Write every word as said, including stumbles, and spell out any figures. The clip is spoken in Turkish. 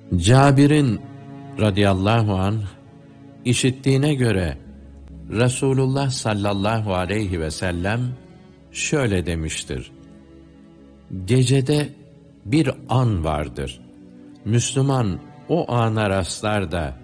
Cabir'in radıyallahu anh işittiğine göre Resulullah sallallahu aleyhi ve sellem şöyle demiştir: Gecede bir an vardır. Müslüman o ana rastlar da